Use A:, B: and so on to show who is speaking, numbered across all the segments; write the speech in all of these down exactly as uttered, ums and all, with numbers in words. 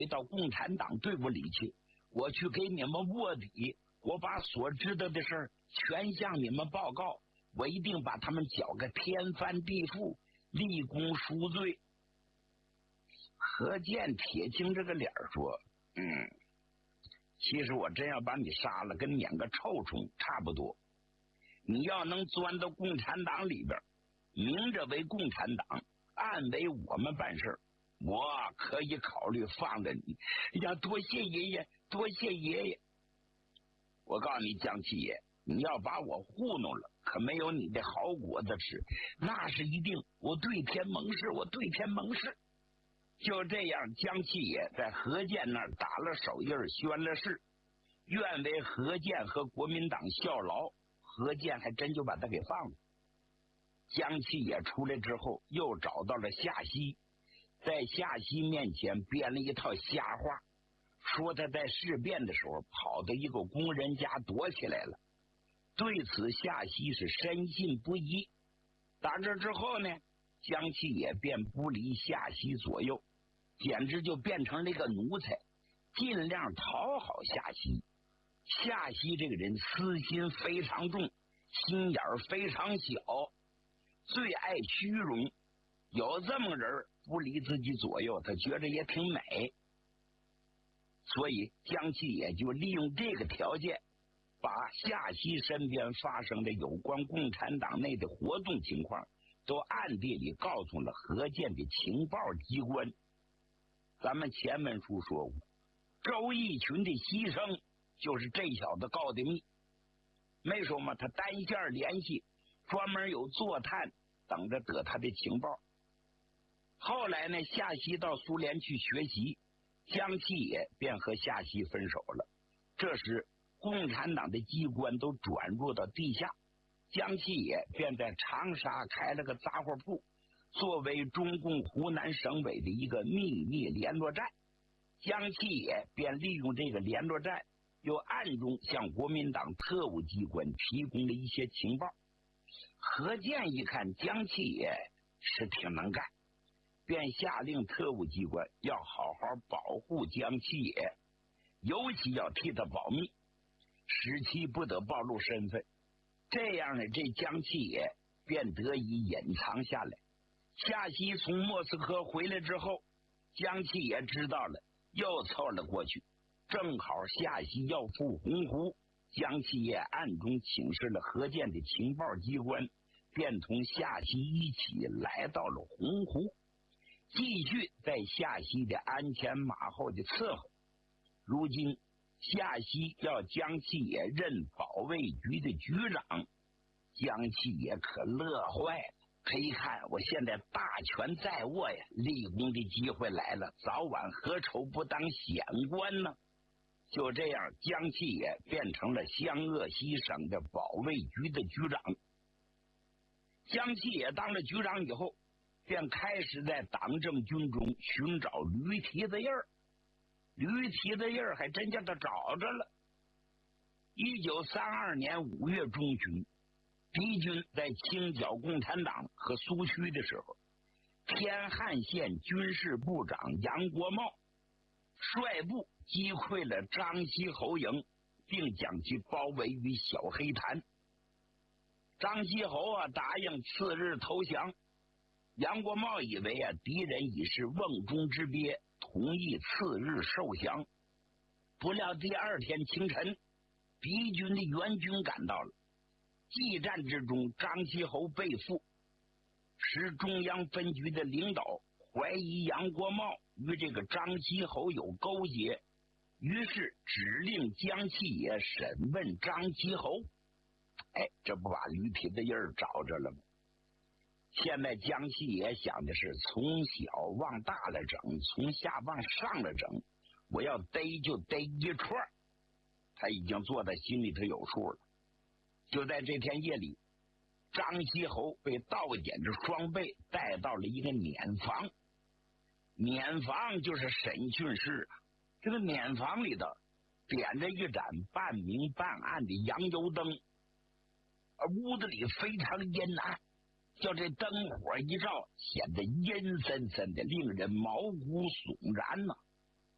A: 到共产党队伍里去，我去给你们卧底，我把所知道的事儿全向你们报告，我一定把他们搅个天翻地覆，立功赎罪。何健铁青这个脸说，嗯，其实我真要把你杀了，跟撵个臭虫差不多。你要能钻到共产党里边，明着为共产党，暗为我们办事，我可以考虑放着你。哎呀，多谢爷爷，多谢爷爷！我告诉你，江七爷，你要把我糊弄了，可没有你的好果子吃，那是一定。我对天盟誓，我对天盟誓。就这样，江七爷在何健那儿打了手印，宣了誓，愿为何健和国民党效劳。何健还真就把他给放了。江七爷出来之后，又找到了夏曦，在夏曦面前编了一套瞎话，说他在事变的时候跑到一个工人家躲起来了。对此，夏曦是深信不疑。打这之后呢，江七爷便不离夏曦左右，简直就变成了一个奴才，尽量讨好夏曦。夏曦这个人私心非常重，心眼儿非常小，最爱虚荣，有这么个人不离自己左右，他觉得也挺美。所以江七也就利用这个条件，把夏曦身边发生的有关共产党内的活动情况都暗地里告诉了何健的情报机关。咱们前文书说过，周逸群的牺牲就是这小子告的密，没说嘛，他单线联系，专门有坐探等着得他的情报。后来呢，夏曦到苏联去学习，江七也便和夏曦分手了。这时共产党的机关都转入到地下，江七也便在长沙开了个杂货铺，作为中共湖南省委的一个秘密联络站。江七也便利用这个联络站，又暗中向国民党特务机关提供了一些情报。何健一看江七也是挺能干，便下令特务机关要好好保护江七也，尤其要替他保密，使其不得暴露身份。这样呢，这江七也便得以隐藏下来。夏曦从莫斯科回来之后，江七也知道了，又凑了过去。正好夏曦要赴洪湖，江七也暗中请示了何健的情报机关，便同夏曦一起来到了洪湖，继续在夏曦的鞍前马后的伺候。如今夏曦要江七也任保卫局的局长，江七也可乐坏了。可一看，我现在大权在握呀，立功的机会来了，早晚何愁不当显官呢？就这样，江七也变成了湘鄂西省的保卫局的局长。江七也当了局长以后，便开始在党政军中寻找驴蹄子印儿。驴蹄子印儿还真叫他找着了。一九三二年五月中旬，敌军在清剿共产党和苏区的时候，天汉县军事部长杨国茂率部击溃了张锡侯营，并将其包围于小黑潭。张锡侯啊答应次日投降，杨国茂以为啊敌人已是瓮中之鳖，同意次日受降。不料第二天清晨，敌军的援军赶到了，激战之中，张锡侯被俘，使中央分局的领导怀疑杨国茂与这个张锡侯有勾结，于是指令江七也审问张锡侯。哎，这不把驴蹄子印儿找着了吗？现在江七也想的是从小往大了整，从下往上了整，我要逮就逮一串，他已经做在心里头有数了。就在这天夜里，张锡侯被倒剪着双背带到了一个撵房。撵房就是审讯室啊，这个撵房里头点着一盏半明半暗的洋油灯，而屋子里非常阴暗，叫这灯火一照，显得阴森森的，令人毛骨悚然呐、啊。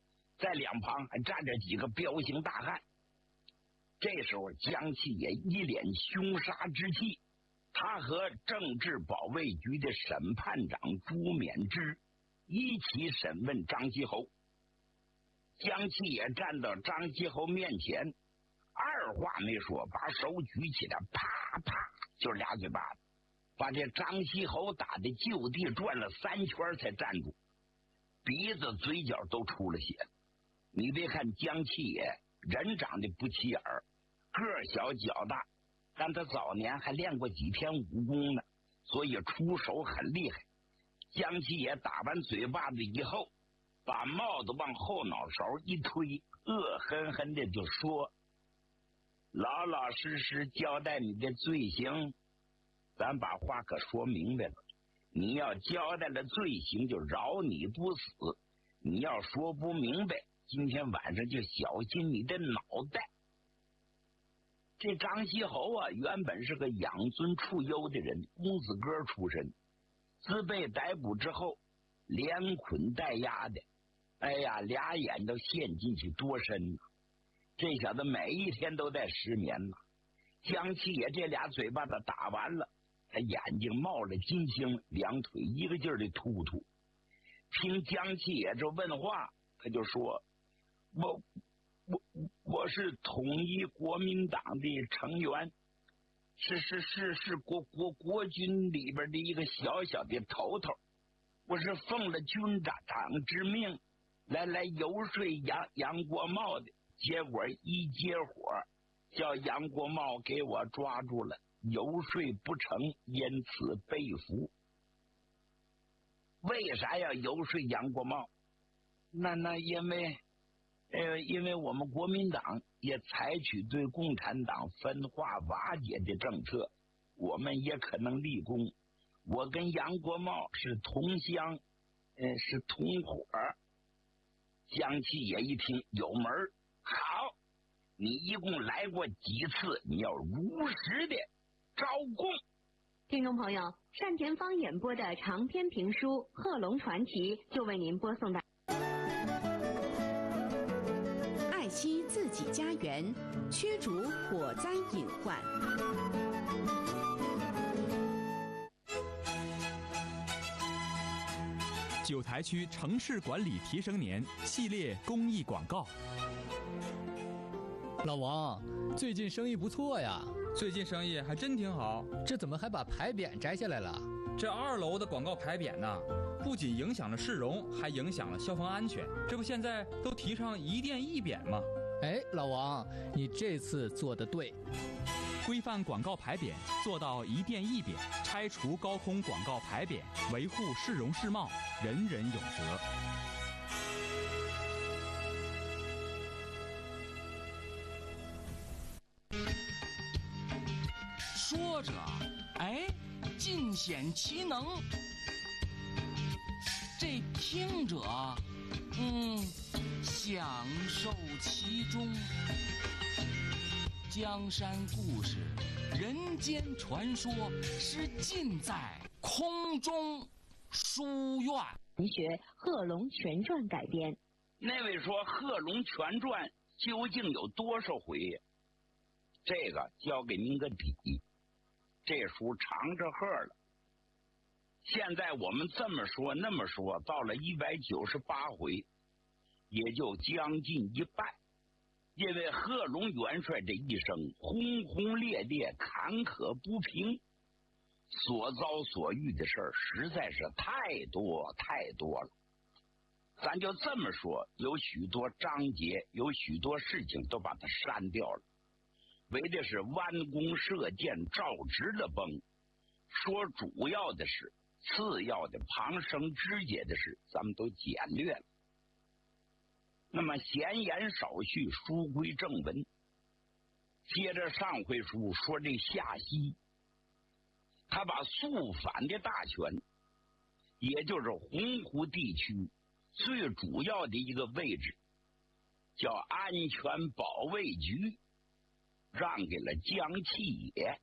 A: 在两旁还站着几个彪形大汉。这时候江启也一脸凶杀之气，他和政治保卫局的审判长朱勉之一起审问张锡侯。江启也站到张锡侯面前，二话没说，把手举起来，啪啪就是俩嘴巴子，把这张锡侯打的就地转了三圈才站住，鼻子嘴角都出了血。你别看江启也人长得不起眼儿，个小脚大，但他早年还练过几天武功呢，所以出手很厉害。江启也打完嘴巴子以后，把帽子往后脑勺一推，恶狠狠的就说：老老实实交代你的罪行。咱把话可说明白了，你要交代了罪行就饶你不死，你要说不明白，今天晚上就小心你的脑袋。这张锡侯啊，原本是个养尊处优的人，公子哥出身，自被逮捕之后连捆带押的，哎呀，俩眼都陷进去多深呢！这小子每一天都在失眠呢。江启也这俩嘴巴子打完了，他眼睛冒了金星，两腿一个劲儿的突突。听江启也这问话，他就说：我我我是统一国民党的成员，是是是是国国国军里边的一个小小的头头，我是奉了军长之命来来游说杨杨国茂的，结果一接火，叫杨国茂给我抓住了，游说不成，因此被俘。为啥要游说杨国茂？那那因为呃，因为我们国民党也采取对共产党分化瓦解的政策，我们也可能立功。我跟杨国茂是同乡，呃，是同伙。江启也一听有门儿，好，你一共来过几次？你要如实的招供。
B: 听众朋友，单田芳演播的长篇评书《贺龙传奇》就为您播送到。
C: 爱惜自己家园，驱逐火灾隐患。
D: 九台区城市管理提升年系列公益广告。
E: 老王，最近生意不错呀。
F: 最近生意还真挺好。
E: 这怎么还把牌匾摘下来了？
F: 这二楼的广告牌匾呢，不仅影响了市容，还影响了消防安全。这不现在都提倡一店一匾吗？
E: 哎，老王，你这次做得对。
D: 规范广告牌匾，做到一店一匾，拆除高空广告牌匾，维护市容市貌，人人有责。
G: 说着，哎，尽显其能；这听者，嗯，享受其中。江山故事、人间传说，是尽在空中书院。
B: 文学《贺龙全传》改编。
A: 那位说《贺龙全传》究竟有多少回？这个交给您个底。这书长着贺了。现在我们这么说那么说，到了一百九十八回，也就将近一半。因为贺龙元帅这一生轰轰烈烈、坎坷不平，所遭所遇的事儿实在是太多太多了。咱就这么说，有许多章节，有许多事情都把它删掉了，为的是弯弓射箭、照直了崩。说主要的事，次要的、旁生枝节的事，咱们都简略了。那么闲言少叙，书归正文。接着上回书说这夏熙，他把肃反的大权，也就是洪湖地区最主要的一个位置，叫安全保卫局，让给了江启也。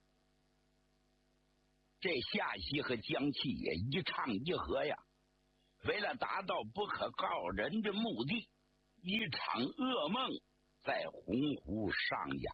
A: 这夏熙和江启也一唱一和呀，为了达到不可告人的目的， 一场噩梦在洪湖上演。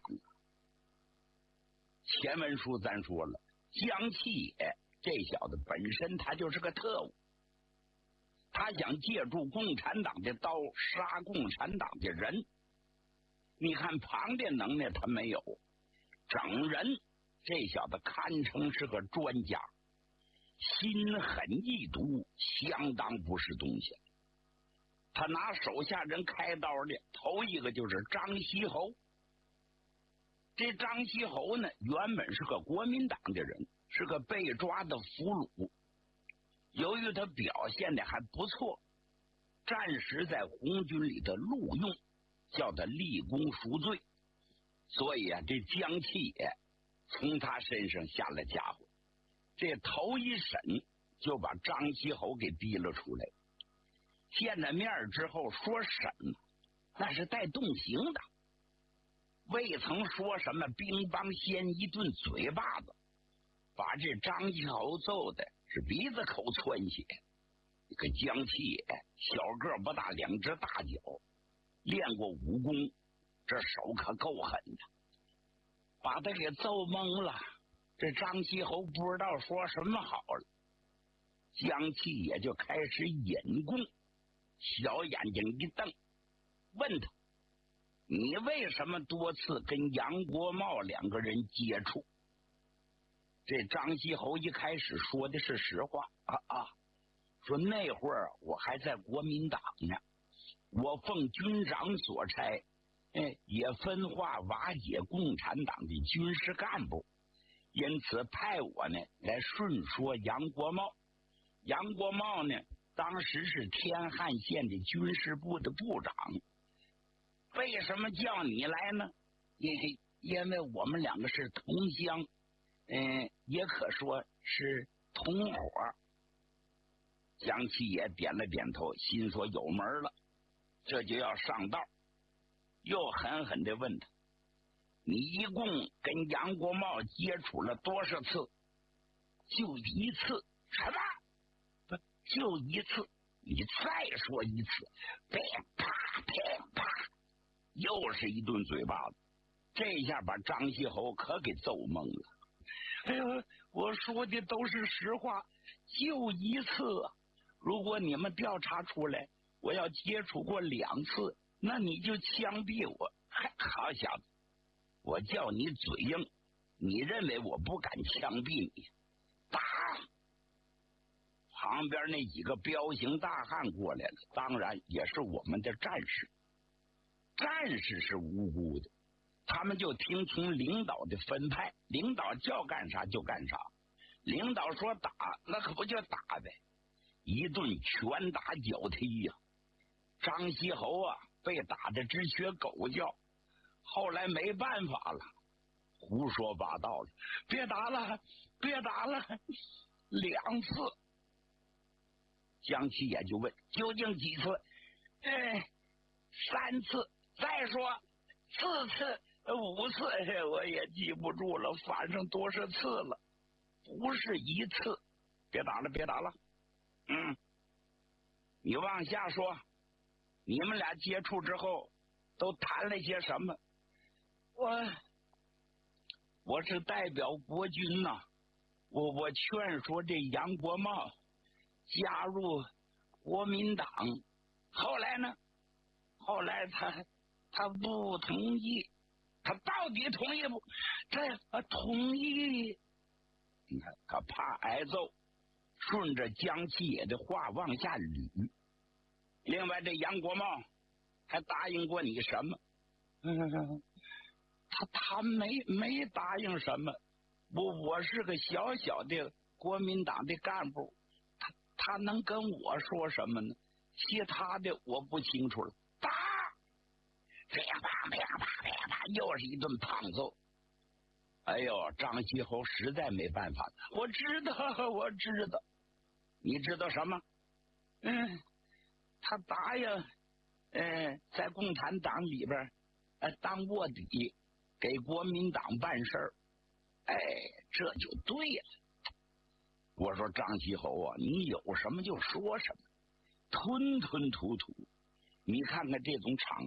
A: 前文书咱说了，江七野这小子本身他就是个特务，他想借助共产党的刀杀共产党的人。你看旁的能耐他没有，整人这小子堪称是个专家，心狠意毒，相当不是东西。他拿手下人开刀的头一个就是张锡侯。这张锡侯呢，原本是个国民党的人，是个被抓的俘虏。由于他表现的还不错，暂时在红军里的录用，叫他立功赎罪。所以啊，这江七野从他身上下了家伙，这头一审就把张锡侯给逼了出来。见了面之后说审，那是带动刑的，未曾说什么兵帮先一顿嘴巴子，把这张锡侯揍的是鼻子口窜血。这个江七野小个不大，两只大脚，练过武功，这手可够狠的，把他给揍懵了。这张锡侯不知道说什么好了，江七野就开始引供，小眼睛一瞪，问他：你为什么多次跟杨国茂两个人接触？这张锡侯一开始说的是实话啊啊，说那会儿我还在国民党呢，我奉军长所差，哎，也分化瓦解共产党的军事干部，因此派我呢来顺说杨国茂。杨国茂呢，当时是天汉县的军事部的部长。为什么叫你来呢？因为因为我们两个是同乡，嗯，也可说是同伙。江七爷点了点头，心说有门了，这就要上道。又狠狠地问他：你一共跟杨国茂接触了多少次？就一次。什么？不，就一次。你再说一次。啪啪啪啪，又是一顿嘴巴子。这下把张锡侯可给揍懵了。哎呦，我说的都是实话，就一次。如果你们调查出来我要接触过两次，那你就枪毙我。嗨，好小子，我叫你嘴硬，你认为我不敢枪毙你？打！旁边那几个彪形大汉过来了，当然也是我们的战士。战士是无辜的，他们就听从领导的分派，领导叫干啥就干啥，领导说打，那可不就打呗。一顿拳打脚踢呀、啊，张锡侯啊被打得直学狗叫，后来没办法了，胡说八道了，别打了，别打了，两次。江七也就问究竟几次？哎，三次。再说四次、五次，我也记不住了，反正多少次了，不是一次。别打了，别打了。嗯，你往下说，你们俩接触之后都谈了些什么？我我是代表国军呐、啊，我我劝说这杨国茂加入国民党，后来呢？后来他。他不同意，他到底同意不？这他同意。你看他怕挨揍，顺着江七野的话往下捋。另外，这杨国茂还答应过你什么？嗯，他他没没答应什么。我我是个小小的国民党的干部，他他能跟我说什么呢？其他的我不清楚了。打！啪啪啪啪啪啪，又是一顿胖揍。哎呦，张锡侯实在没办法了。我知道，我知道。你知道什么？嗯，他答应，嗯，在共产党里边，呃，当卧底，给国民党办事儿。哎，这就对了。我说张锡侯啊，你有什么就说什么，吞吞吐吐。 你看看这种厂